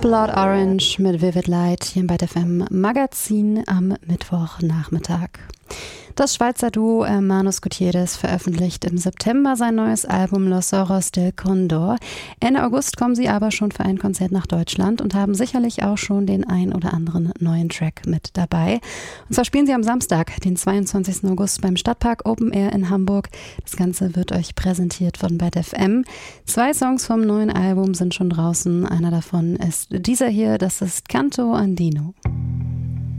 Blood Orange mit Vivid Light hier im BET FM Magazin am Mittwochnachmittag. Das Schweizer Duo Hermanos Gutierrez veröffentlicht im September sein neues Album Los Ojos del Condor. Ende August kommen sie aber schon für ein Konzert nach Deutschland und haben sicherlich auch schon den ein oder anderen neuen Track mit dabei. Und zwar spielen sie am Samstag, den 22. August beim Stadtpark Open Air in Hamburg. Das Ganze wird euch präsentiert von BET FM. 2 Songs vom neuen Album sind schon draußen. Einer davon ist dieser hier, das ist Canto Andino.